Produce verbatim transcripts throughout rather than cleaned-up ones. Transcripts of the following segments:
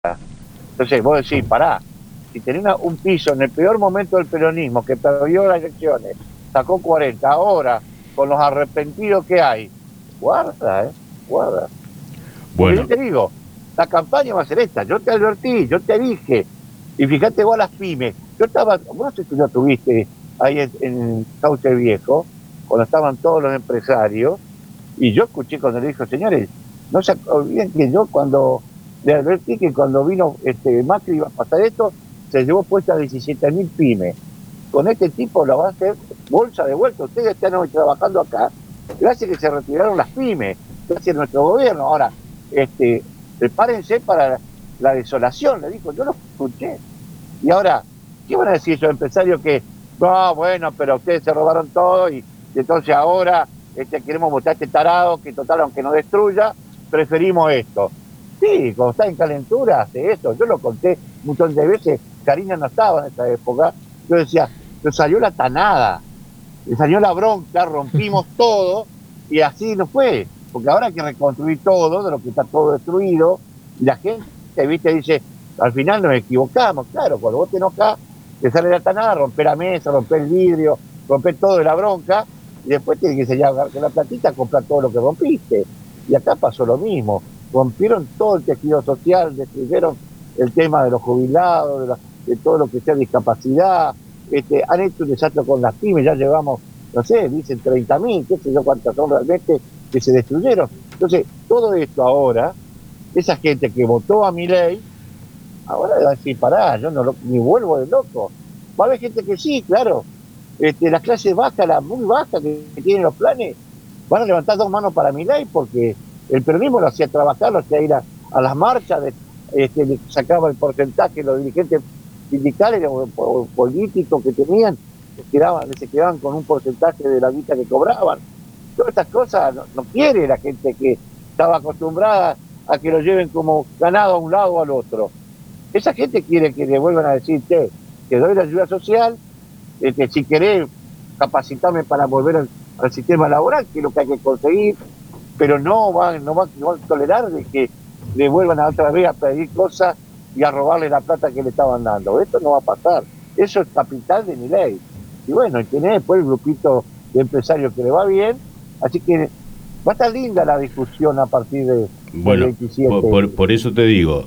Entonces vos decís, pará, si tenés una, un piso en el peor momento del peronismo, que perdió las elecciones, sacó cuarenta, ahora, con los arrepentidos que hay, guarda, eh, guarda. Porque Bueno. yo te digo, la campaña va a ser esta, yo te advertí, yo te dije, y fíjate vos las pymes, yo estaba, vos no sé si lo tuviste ahí en, en Cauce Viejo, cuando estaban todos los empresarios, y yo escuché cuando le dijo, señores, no se olviden que yo cuando le advertí que cuando vino este Macri iba a pasar esto, se llevó puesta diecisiete mil pymes. Con este tipo lo va a hacer bolsa de vuelta. Ustedes están hoy trabajando acá, gracias a que se retiraron las pymes, gracias a nuestro gobierno. Ahora, este, prepárense para la desolación, le dijo, yo lo escuché. Y ahora, ¿qué van a decir esos empresarios que, no, bueno, pero ustedes se robaron todo y, y entonces ahora este, queremos votar a este tarado que total, aunque no destruya, preferimos esto? Sí, cuando está en calentura hace eso. Yo lo conté un montón de veces. Karina no estaba en esa época. Yo decía, nos salió la tanada, le salió la bronca, rompimos todo y así no fue. Porque ahora hay que reconstruir todo, de lo que está todo destruido. Y la gente, viste, dice, al final nos equivocamos. Claro, cuando vos te enojás, te sale la tanada, romper la mesa, romper el vidrio, romper todo de la bronca, y después tienes que salir a agarrar la platita a comprar todo lo que rompiste. Y acá pasó lo mismo. Rompieron todo el tejido social, destruyeron el tema de los jubilados, de, la, de todo lo que sea discapacidad, este, han hecho un desastre con las pymes, ya llevamos, no sé, dicen treinta mil, qué sé yo cuántas son realmente, que se destruyeron. Entonces, todo esto ahora, esa gente que votó a Milei, ahora va a decir, pará, yo no lo, ni vuelvo de loco. Va a haber gente que sí, claro, este, la clase baja, la muy baja, que, que tienen los planes, van a levantar dos manos para Milei porque el peronismo lo hacía trabajar, lo hacía ir a, a las marchas, de, este, le sacaba el porcentaje, los dirigentes sindicales o, o políticos que tenían, se quedaban, se quedaban con un porcentaje de la guita que cobraban. Todas estas cosas no, no quiere la gente que estaba acostumbrada a que lo lleven como ganado a un lado o al otro. Esa gente quiere que le vuelvan a decir, che, te doy la ayuda social, este, si querés capacitarme para volver al, al sistema laboral, que es lo que hay que conseguir, pero no van, no van, no van a tolerar de que le vuelvan a otra vez a pedir cosas y a robarle la plata que le estaban dando. Esto no va a pasar. Eso es capital de Milei. Y bueno, y tiene después el grupito de empresarios que le va bien, así que va a estar linda la discusión a partir de, bueno, del veintisiete. Por, por, por eso te digo,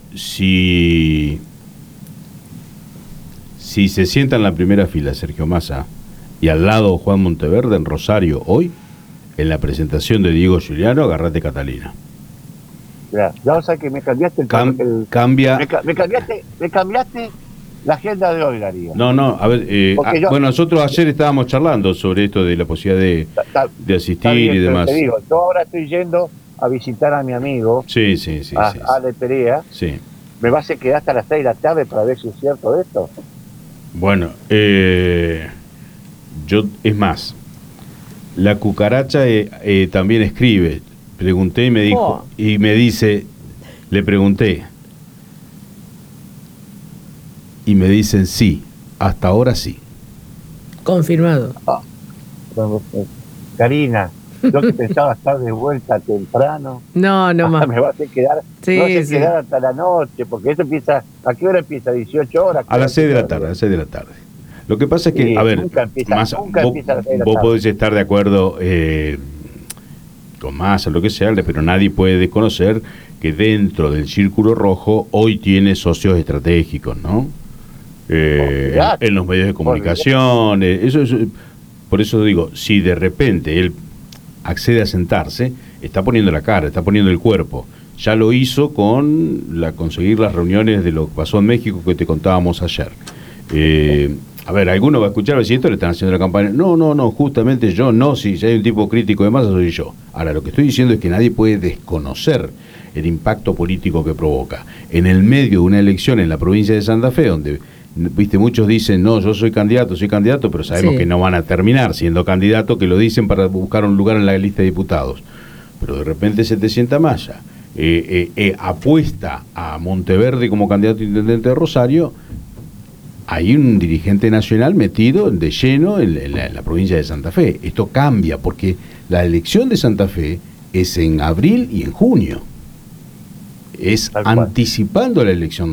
si si se sienta en la primera fila Sergio Massa y al lado Juan Monteverde en Rosario hoy, en la presentación de Diego Giuliano, agarrate Catalina. Ya, ya sabes que me cambiaste el, Cam, el cambia me, me cambiaste me cambiaste la agenda de hoy, Darío. no no a ver eh, a, yo, bueno, nosotros ayer estábamos charlando sobre esto de la posibilidad de, ta, de asistir bien, y demás. Te digo, yo ahora estoy yendo a visitar a mi amigo, sí sí sí a, sí, a Ale Perea. Sí. Me vas a quedar hasta las seis de la tarde para ver si es cierto esto. Bueno, eh, yo es más, la cucaracha eh, eh, también escribe. Pregunté y me dijo, oh. y me dice, le pregunté, y me dicen sí, hasta ahora sí. Confirmado. Ah, Karina, yo que pensaba estar de vuelta temprano. No, no más. Me vas a quedar, sí, no sé sí. quedar hasta la noche, porque eso empieza, ¿a qué hora empieza? dieciocho horas. A las seis de la tarde, a las seis de la tarde. Lo que pasa es que, sí, a ver, nunca empieza, más, nunca vos, empieza a las seis de la vos tarde. podés estar de acuerdo eh, con Massa, lo que sea, pero nadie puede desconocer que dentro del Círculo Rojo hoy tiene socios estratégicos, ¿no? Eh, en, en los medios de comunicación, eh, eso es, por eso digo, si de repente él accede a sentarse, está poniendo la cara, está poniendo el cuerpo. Ya lo hizo con la conseguir las reuniones de lo que pasó en México que te contábamos ayer. Eh, a ver, alguno va a escuchar, si esto le están haciendo la campaña. No, no, no, justamente yo no, si, si hay un tipo crítico de Massa soy yo. Ahora, lo que estoy diciendo es que nadie puede desconocer el impacto político que provoca. En el medio de una elección en la provincia de Santa Fe, donde, viste, muchos dicen, no, yo soy candidato, soy candidato, pero sabemos sí. que no van a terminar siendo candidato, que lo dicen para buscar un lugar en la lista de diputados. Pero de repente se te sienta Massa, eh, eh, eh, apuesta a Monteverde como candidato a intendente de Rosario. Hay un dirigente nacional metido de lleno en la, en, la, en la provincia de Santa Fe. Esto cambia porque la elección de Santa Fe es en abril y en junio. es Tal cual. anticipando la elección